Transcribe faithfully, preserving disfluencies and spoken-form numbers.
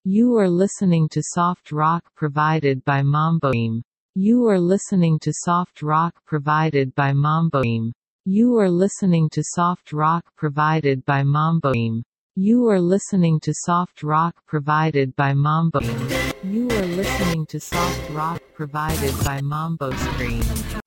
You are listening to soft rock provided by Mamboim. You are listening to soft rock provided by Mamboim. You are listening to soft rock provided by Mamboim. You are listening to soft rock provided by Mamboim. You are listening to soft rock provided by Mambo Screen.